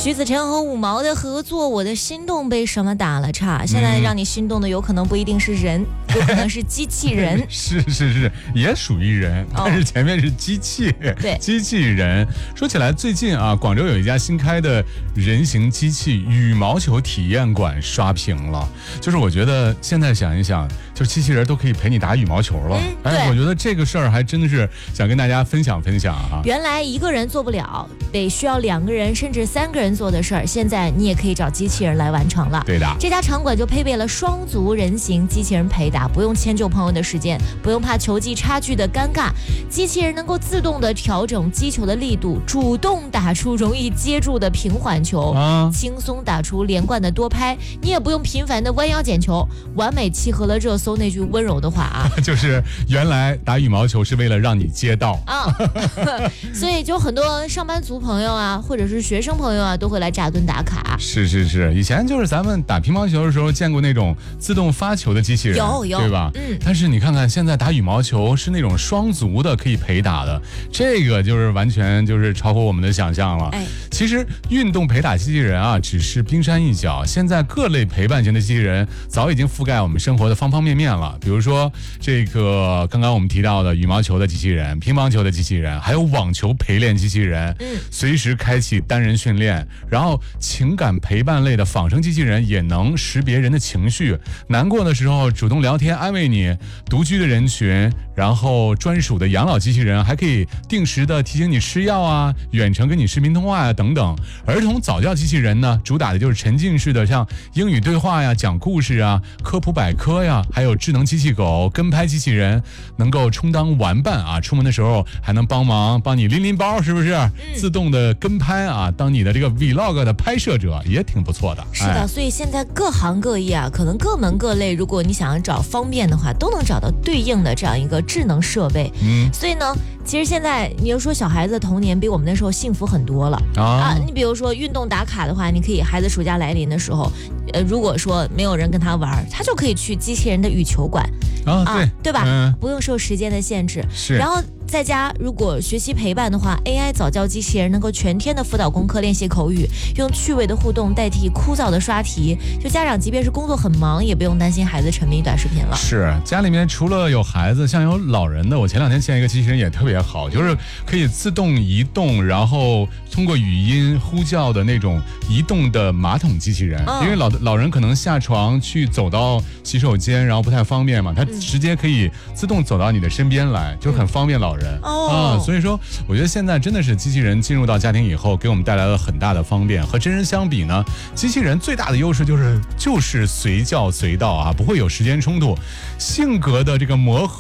徐子晨和五毛的合作，我的心动被什么打了岔？现在让你心动的有可能不一定是人，有可能是机器人。 是，也属于人，但是前面是机器， 对， 机器人。说起来，最近啊，广州有一家新开的人形机器羽毛球体验馆刷屏了。就是我觉得现在想一想，就是机器人都可以陪你打羽毛球了。我觉得这个事儿还真的是想跟大家分享啊。 原来一个人做不了，得需要2个人甚至3个人做的事儿，现在你也可以找机器人来完成了。 对的， 这家场馆就配备了双足人形机器人陪打，不用迁就朋友的时间，不用怕球技差距的尴尬，机器人能够自动的调整击球的力度，主动打出容易接住的平缓球，轻松打出连贯的多拍，你也不用频繁的弯腰捡球，完美契合了热搜那句温柔的话啊， 就是原来打羽毛球是为了让你接到啊，所以就很多上班族朋友啊，或者是学生朋友啊，都会来扎堆打卡。 是，以前就是咱们打乒乓球的时候见过那种自动发球的机器人， 有， 对吧？但是你看看现在打羽毛球是那种双足的，可以陪打的，这个就是完全就是超乎我们的想象了。其实运动陪打机器人啊，只是冰山一角，现在各类陪伴型的机器人早已经覆盖我们生活的方方面面了。比如说这个刚刚我们提到的羽毛球的机器人、乒乓球的机器人，还有网球陪练机器人，随时开启单人训练，然后情感陪伴类的仿生机器人也能识别人的情绪，难过的时候主动聊天安慰你，独居的人群，然后专属的养老机器人还可以定时的提醒你吃药啊，远程跟你视频通话啊等等。儿童早教机器人呢，主打的就是沉浸式的，像英语对话呀、讲故事啊、科普百科呀，还有智能机器狗、跟拍机器人，能够充当玩伴啊，出门的时候还能帮你拎包，是不是？自动的跟拍啊，当你的这个 vlog 的拍摄者也挺不错的。 是的，所以现在各行各业啊，可能各门各类，如果你想要找方便的话，都能找到对应的这样一个智能设备。所以呢，其实现在你就说小孩子的童年比我们那时候幸福很多了啊。你比如说运动打卡的话，你可以孩子暑假来临的时候，如果说没有人跟他玩，他就可以去机器人的羽球馆对吧？不用受时间的限制。然后在家如果学习陪伴的话， AI 早教机器人能够全天的辅导功课、练习口语，用趣味的互动代替枯燥的刷题，就家长即便是工作很忙，也不用担心孩子沉迷短视频了。 是，家里面除了有孩子，像有老人的，我前2天见一个机器人也特别好，就是可以自动移动，然后通过语音呼叫的那种移动的马桶机器人。因为老人可能下床去走到洗手间，然后不太方便嘛，他直接可以自动走到你的身边来，就很方便老人。所以说我觉得现在真的是机器人进入到家庭以后，给我们带来了很大的方便。和真人相比呢，机器人最大的优势就是随叫随到啊，不会有时间冲突，性格的这个磨合